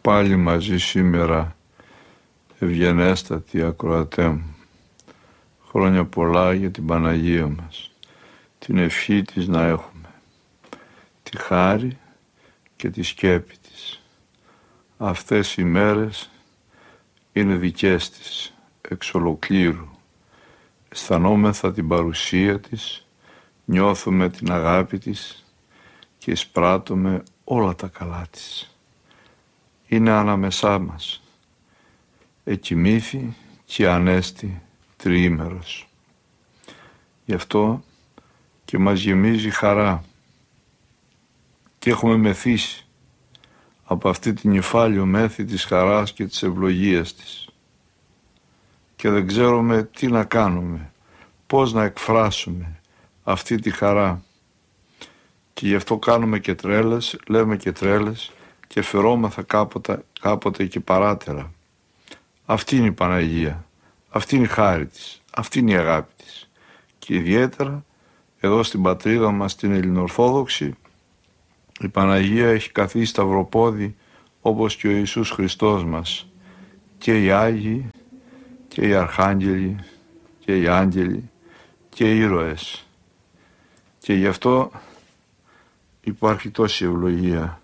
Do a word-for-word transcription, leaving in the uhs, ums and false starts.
πάλι μαζί σήμερα, ευγενέστατη ακροατέ μου. Χρόνια πολλά για την Παναγία μας, την ευχή της να έχουμε, τη χάρη και τη σκέπη της. Αυτές οι μέρες είναι δικές της, εξ ολοκλήρου. Αισθανόμεθα την παρουσία της, νιώθουμε την αγάπη της και εισπράττουμε όλα τα καλά της. Είναι ανάμεσά μας, εκοιμήθη και ανέστη τριήμερος. Γι' αυτό και μας γεμίζει χαρά και έχουμε μεθύσει από αυτή την νυφάλιο μέθη της χαράς και της ευλογίας της. Και δεν ξέρουμε τι να κάνουμε, πώς να εκφράσουμε αυτή τη χαρά. Και γι' αυτό κάνουμε και τρέλες, λέμε και τρέλες και φερόμαθα κάποτε, κάποτε και παράτερα. Αυτή είναι η Παναγία, αυτή είναι η χάρη της, αυτή είναι η αγάπη της. Και ιδιαίτερα εδώ στην πατρίδα μας, την Ελληνοορθόδοξη, η Παναγία έχει καθίσει σταυροπόδι όπως και ο Ιησούς Χριστός μας. Και οι Άγιοι και οι Αρχάγγελοι και οι Άγγελοι και οι ήρωες. Και γι' αυτό υπάρχει τόση ευλογία